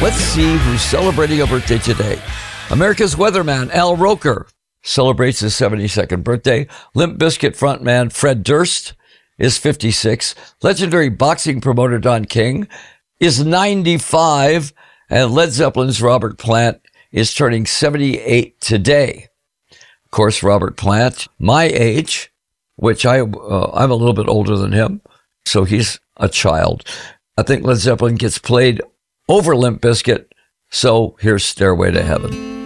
Let's see who's celebrating a birthday today. America's weatherman, Al Roker, celebrates his 72nd birthday. Limp Bizkit frontman Fred Durst is 56. Legendary boxing promoter Don King is 95. And Led Zeppelin's Robert Plant is turning 78 today. Of course, Robert Plant, my age, which I'm a little bit older than him, so he's a child. I think Led Zeppelin gets played over Limp Bizkit, so here's Stairway to Heaven.